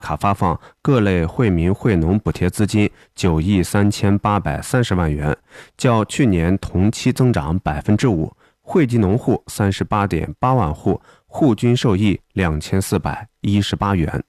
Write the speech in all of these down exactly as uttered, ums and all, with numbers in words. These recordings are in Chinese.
卡发放各类惠民惠农补贴资金九亿三千八百三十万元，较去年同期增长百分之五，惠及农户三十八点八万户，户均受益两千四百一十八元。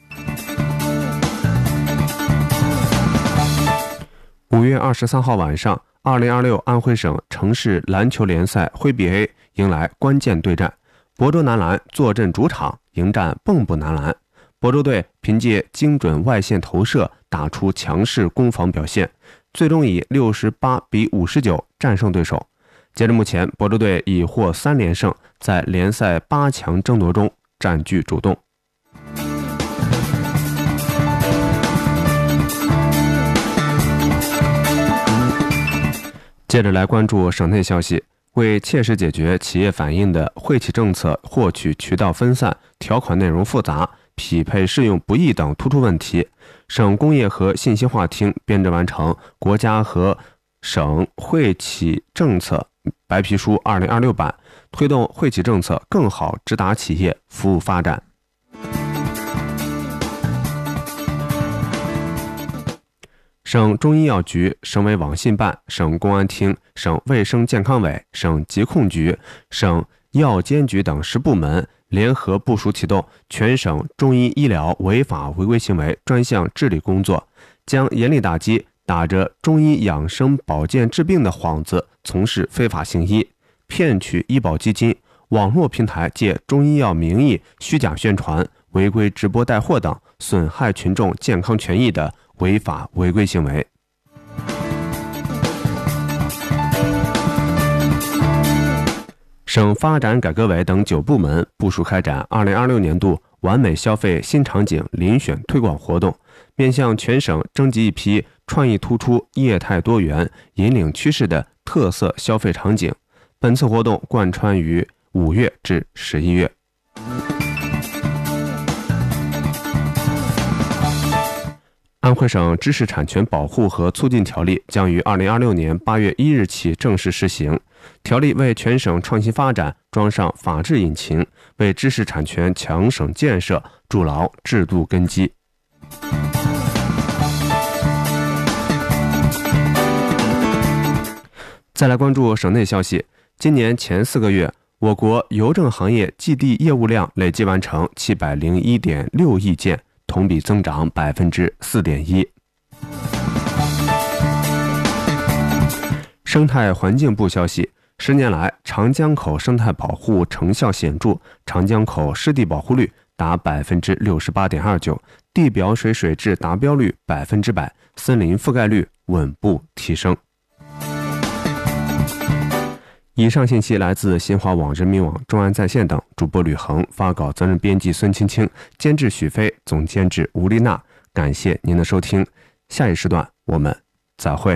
五月二十三号晚上，二零二六安徽省城市篮球联赛徽比 A 迎来关键对战，亳州男篮坐镇主场迎战蚌埠男篮。亳州队凭借精准外线投射打出强势攻防表现，最终以六十八比五十九战胜对手。截至目前，亳州队已获三连胜，在联赛八强争夺中占据主动。接着来关注省内消息，为切实解决企业反映的惠企政策获取渠道分散、条款内容复杂、匹配适用不易等突出问题，省工业和信息化厅编制完成国家和省惠企政策白皮书二零二六版，推动惠企政策更好直达企业服务发展。省中医药局、省委网信办、省公安厅、省卫生健康委、省疾控局、省药监局等十部门联合部署启动全省中医医疗违法违规行为专项治理工作，将严厉打击打着中医养生保健治病的幌子从事非法行医、骗取医保基金、网络平台借中医药名义虚假宣传、违规直播带货等损害群众健康权益的违法违规行为。省发展改革委等九部门部署开展二零二六年度完美消费新场景遴选推广活动，面向全省征集一批创意突出、业态多元、引领趋势的特色消费场景。本次活动贯穿于五月至十一月。安徽省知识产权保护和促进条例将于二零二六年八月一日起正式施行。条例为全省创新发展装上法治引擎，为知识产权强省建设筑牢制度根基。再来关注省内消息，今年前四个月，我国邮政行业寄递业务量累计完成七百零一点六亿件，同比增长百分之四点一。生态环境部消息，十年来长江口生态保护成效显著，长江口湿地保护率达百分之六十八点二九，地表水水质达标率百分之百，森林覆盖率稳步提升。以上信息来自新华网、人民网、中安在线等，主播吕恒，发稿责任编辑孙青青，监制许飞，总监制吴丽娜。感谢您的收听，下一时段我们再会。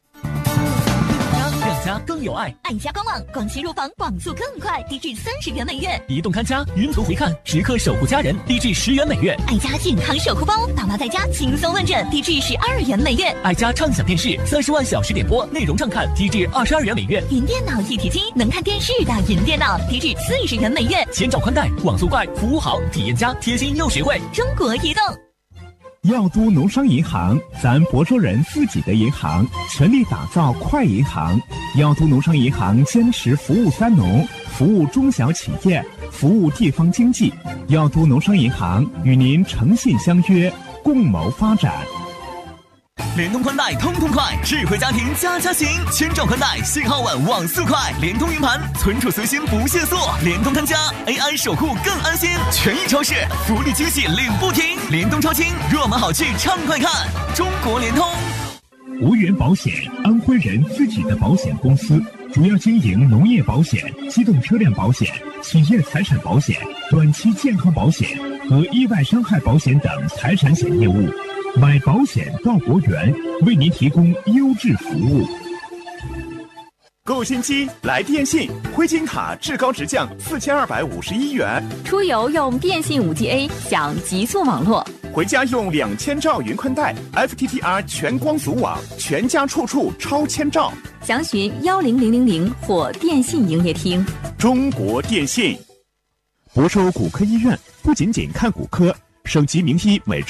更有爱，爱家官网广西入房网速更快，低至三十元每月； 移动看家，云图回看，时刻守护家人，低至十元每月； 爱家健康守护包，爸妈在家轻松问诊，低至十二元每月； 爱家畅享电视，三十万小时点播，内容畅看，低至二十二元每月； 云电脑一体机，能看电视的云电脑，低至四十元每月； 千兆宽带，网速快，服务好，体验佳，贴心又实惠。 中国移动。 耀都农商银行，咱亳州人自己的银行，全力打造快银行。耀都农商银行坚持服务三农，服务中小企业，服务地方经济。耀都农商银行与您诚信相约，共谋发展。 联通宽带通通快，智慧家庭家家行，千兆宽带，信号稳，网速快，联通云盘，存储随心不限速，联通看家 A I 守护更安心，权益超市福利惊喜领不停，联通超轻，若买好去畅快看，中国联通。 无源保险，安徽人自己的保险公司，主要经营农业保险、机动车辆保险、企业财产保险、短期健康保险和意外伤害保险等财产险业务。买保险到国源，为您提供优质服务。 购新机来电信，灰金卡至高直降四千二百五十一元。 出游用电信 五 G A 享极速网络， 回家用两千兆云宽带 F T T R 全光阻网，全家处处超千兆。 详询幺零零零零或电信营业厅。 中国电信。 亳州骨科医院不仅仅看骨科， 省级名医每